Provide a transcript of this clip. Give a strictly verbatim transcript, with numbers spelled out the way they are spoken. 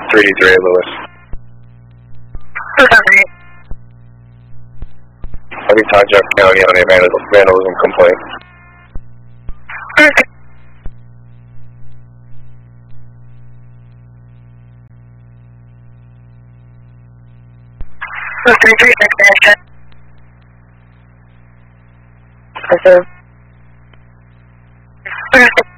three D three, Lewis. Let me talk Jeff County on a vandalism, vandalism complaint. three three six, Yes, sir.